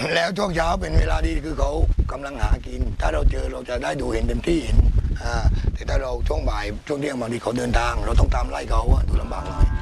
แล้วช่วงเช้าเป็นเวลาดีคือเขากำลังหากินถ้าเราเจอเราจะได้ดูเห็นเต็มที่เห็นแต่ถ้าเราช่วงบ่ายช่วงเที่ยงบางทีเขาเดินทางเราต้องตามไล่เขาดูลำบากหน่อย